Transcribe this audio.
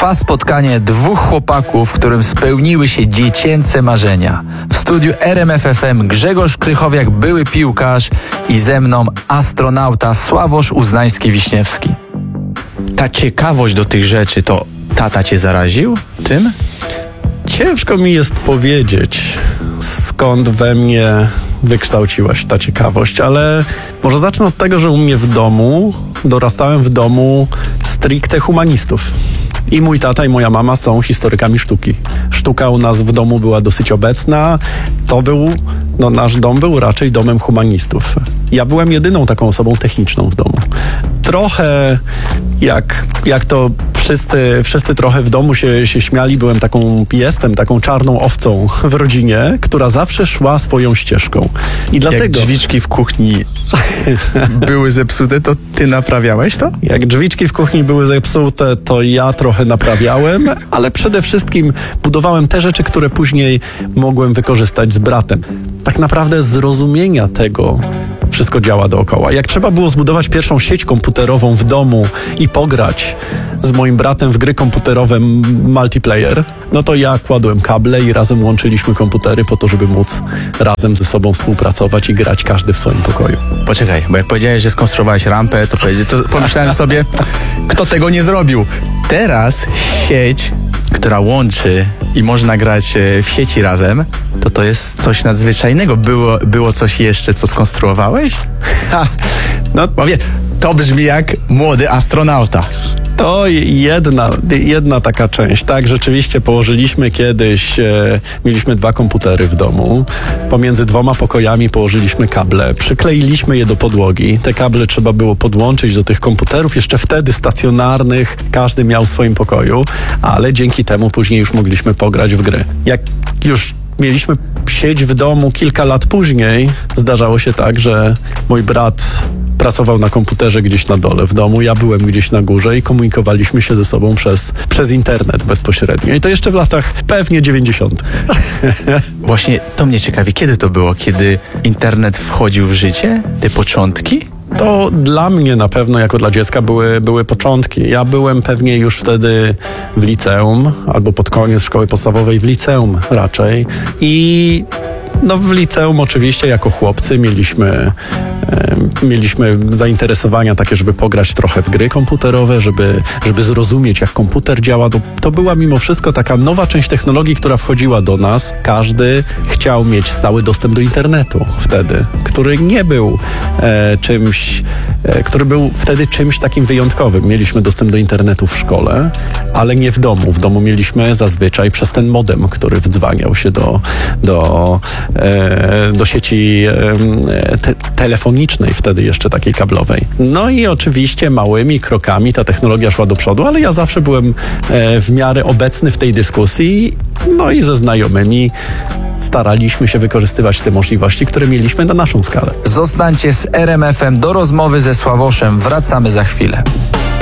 Trwa spotkanie dwóch chłopaków, w którym spełniły się dziecięce marzenia. W studiu RMF FM Grzegorz Krychowiak, były piłkarz, i ze mną astronauta Sławosz Uznański-Wiśniewski. Ta ciekawość do tych rzeczy, to tata cię zaraził tym? Ciężko mi jest powiedzieć, skąd we mnie wykształciłaś ta ciekawość, ale może zacznę od tego, że u mnie w domu, dorastałem w domu stricte humanistów. I mój tata i moja mama są historykami sztuki. Sztuka u nas w domu była dosyć obecna. Nasz dom był raczej domem humanistów. Ja byłem jedyną taką osobą techniczną w domu. Trochę jak to wszyscy trochę w domu się śmiali, jestem taką czarną owcą w rodzinie, która zawsze szła swoją ścieżką. I dlatego... Jak drzwiczki w kuchni były zepsute, to ty naprawiałeś to? Jak drzwiczki w kuchni były zepsute, to ja trochę naprawiałem, ale przede wszystkim budowałem te rzeczy, które później mogłem wykorzystać z bratem. Tak naprawdę zrozumienia tego wszystko działa dookoła. Jak trzeba było zbudować pierwszą sieć komputerową w domu i pograć z moim bratem w gry komputerowe multiplayer, no to ja kładłem kable i razem łączyliśmy komputery po to, żeby móc razem ze sobą współpracować i grać każdy w swoim pokoju. Poczekaj, bo jak powiedziałeś, że skonstruowałeś rampę, to pomyślałem sobie, kto tego nie zrobił. Teraz sieć, która łączy i można grać w sieci razem, to jest coś nadzwyczajnego. Było coś jeszcze, co skonstruowałeś? Mówię, to brzmi jak młody astronauta. To jedna taka część. Tak, rzeczywiście położyliśmy kiedyś, mieliśmy 2 komputery w domu. Pomiędzy 2 pokojami położyliśmy kable, przykleiliśmy je do podłogi. Te kable trzeba było podłączyć do tych komputerów, jeszcze wtedy stacjonarnych, każdy miał w swoim pokoju, ale dzięki temu później już mogliśmy pograć w gry. Jak już mieliśmy sieć w domu kilka lat później, zdarzało się tak, że mój brat pracował na komputerze gdzieś na dole w domu, ja byłem gdzieś na górze i komunikowaliśmy się ze sobą przez internet bezpośrednio. I to jeszcze w latach pewnie 90. Właśnie to mnie ciekawi, kiedy to było? Kiedy internet wchodził w życie? Te początki? To dla mnie na pewno, jako dla dziecka, były początki. Ja byłem pewnie już wtedy w liceum, albo pod koniec szkoły podstawowej w liceum raczej. I w liceum oczywiście jako chłopcy mieliśmy zainteresowania takie, żeby pograć trochę w gry komputerowe, żeby zrozumieć, jak komputer działa. To była mimo wszystko taka nowa część technologii, która wchodziła do nas. Każdy chciał mieć stały dostęp do internetu wtedy, który nie był który był wtedy czymś takim wyjątkowym. Mieliśmy dostęp do internetu w szkole, ale nie w domu. W domu mieliśmy zazwyczaj przez ten modem, który wdzwaniał się do sieci telefonicznej, wtedy jeszcze takiej kablowej. No i oczywiście małymi krokami ta technologia szła do przodu, ale ja zawsze byłem w miarę obecny w tej dyskusji, no i ze znajomymi staraliśmy się wykorzystywać te możliwości, które mieliśmy na naszą skalę. Zostańcie z RMF-em, do rozmowy ze Sławoszem wracamy za chwilę.